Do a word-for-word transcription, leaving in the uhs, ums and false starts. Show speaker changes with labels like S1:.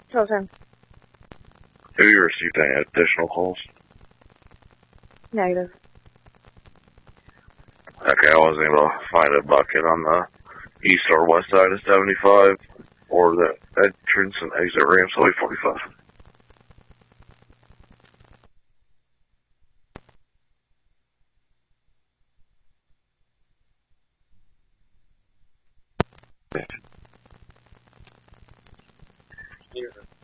S1: Children.
S2: Have you received any additional calls?
S1: Negative.
S2: Okay, I wasn't able to find a bucket on the east or west side of seventy-five or the entrance and exit ramps of forty-five.
S3: Yeah.